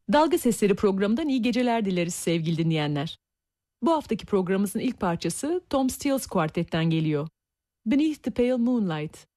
Dalga Sesleri programından iyi geceler dileriz sevgili dinleyenler. Bu haftaki programımızın ilk parçası Tom Stills Quartet'ten geliyor. Beneath the Pale Moonlight.